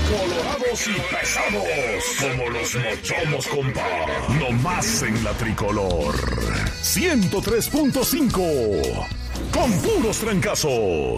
colorados y pesados, como los mochomos, compa. No más en la tricolor. 103.5, con puros trancazos.